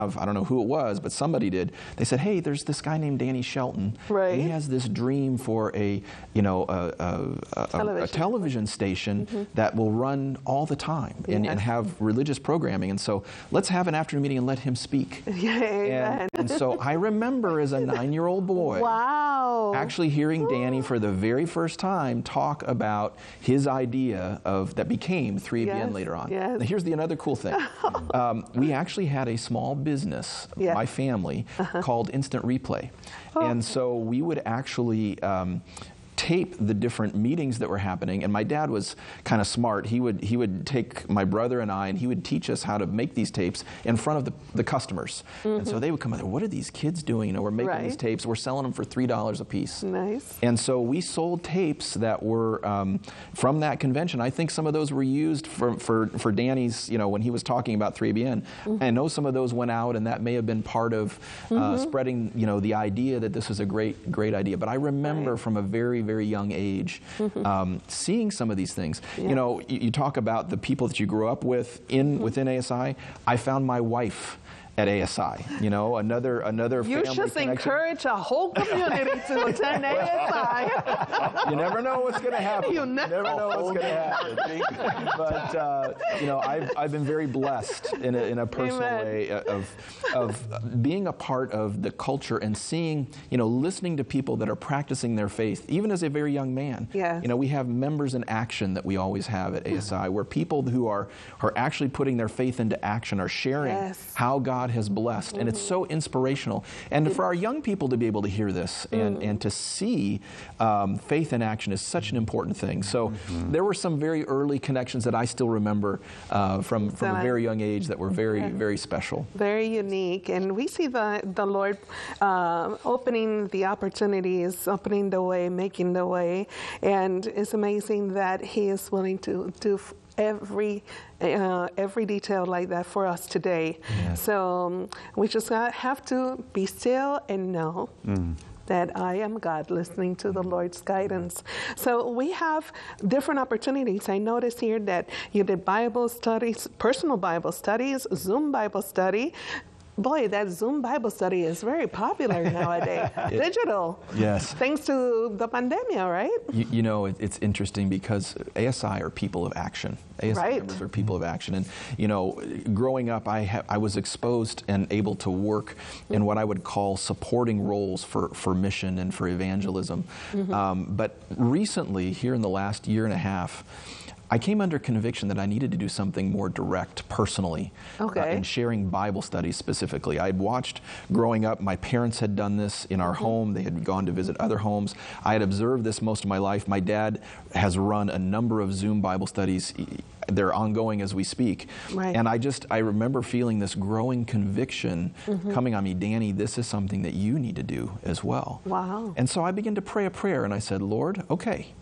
I don't know who it was, but somebody did. They said, hey, there's this guy named Danny Shelton. Right. He has this dream for a television station that will run all the time and have religious programming. And so let's have an afternoon meeting and let him speak. And so I remember as a 9-year-old boy actually hearing Danny for the very first time talk about his idea of that became 3ABN later on. Now, here's another cool thing. We actually had a small business, my family, called Instant Replay. And so we would actually tape the different meetings that were happening, and my dad was kind of smart. He would take my brother and I, and he would teach us how to make these tapes in front of the customers. And so they would come out there, what are these kids doing? You know, we're making these tapes, we're selling them for $3 a piece. Nice. And so we sold tapes that were from that convention. I think some of those were used for Danny's, you know, when he was talking about 3ABN. I know some of those went out, and that may have been part of spreading, you know, the idea that this was a great idea. But I remember from a very, very young age seeing some of these things. You know, you talk about the people that you grew up with within ASI. I found my wife at ASI, you know, another you family just connection. encourage a whole community to attend ASI. You never know what's going to happen. You never know what's going to happen. But you know, I've been very blessed in a personal way of being a part of the culture and seeing, you know, listening to people that are practicing their faith, even as a very young man. You know, we have members in action that we always have at ASI, where people who are actually putting their faith into action are sharing how God has blessed, and it's so inspirational. And for our young people to be able to hear this and to see faith in action is such an important thing. So there were some very early connections that I still remember from a very young age that were very, very special. Very unique. And we see the Lord opening the opportunities, opening the way, making the way. And it's amazing that He is willing to do every detail like that for us today. So we just have to be still and know that I am God, listening to the Lord's guidance. So we have different opportunities. I noticed here that you did Bible studies, personal Bible studies, Zoom Bible study. Boy, that Zoom Bible study is very popular nowadays. Digital. Yes. Thanks to the pandemic, right? You know, it's interesting because ASI are people of action. ASI members are people of action. And, you know, growing up, I was exposed and able to work in what I would call supporting roles for mission and for evangelism. But recently, here in the last year and a half, I came under conviction that I needed to do something more direct personally in sharing Bible studies specifically. I had watched growing up, my parents had done this in our home. They had gone to visit other homes. I had observed this most of my life. My dad has run a number of Zoom Bible studies. They're ongoing as we speak. And I remember feeling this growing conviction coming on me, Danny, this is something that you need to do as well. And so I began to pray a prayer, and I said, Lord, okay,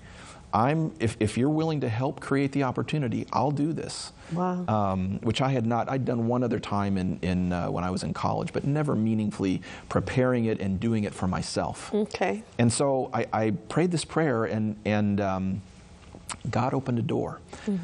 if you're willing to help create the opportunity, I'll do this. Which I had not. I'd done one other time in when I was in college, but never meaningfully preparing it and doing it for myself. And so I prayed this prayer, and God opened a door.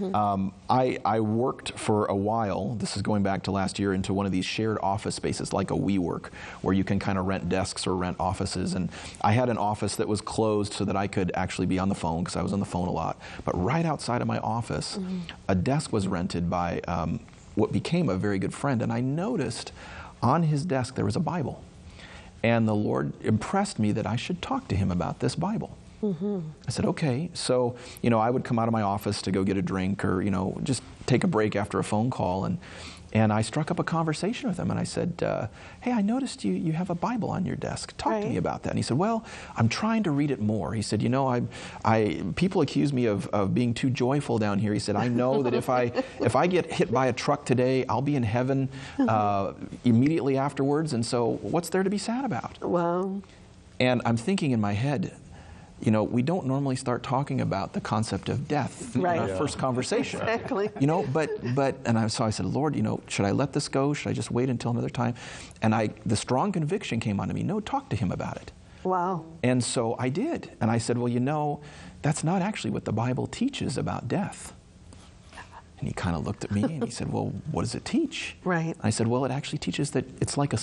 I worked for a while, this is going back to last year, into one of these shared office spaces like a WeWork, where you can kind of rent desks or rent offices. And I had an office that was closed so that I could actually be on the phone, because I was on the phone a lot. But right outside of my office, a desk was rented by what became a very good friend. And I noticed on his desk there was a Bible. And the Lord impressed me that I should talk to him about this Bible. I said, okay. So, you know, I would come out of my office to go get a drink or, you know, just take a break after a phone call. And I struck up a conversation with him, and I said, hey, I noticed you have a Bible on your desk. Talk to me about that. And he said, well, I'm trying to read it more. He said, you know, people accuse me of being too joyful down here. He said, I know that if I get hit by a truck today, I'll be in heaven immediately afterwards. And so what's there to be sad about? And I'm thinking in my head, you know, we don't normally start talking about the concept of death in our first conversation. You know, so I said, Lord, you know, should I let this go? Should I just wait until another time? And the strong conviction came onto me, no, talk to him about it. And so I did. And I said, well, you know, that's not actually what the Bible teaches about death. And And he kind of looked at me and he said, well, what does it teach? Right. I said, well, it actually teaches that it's like a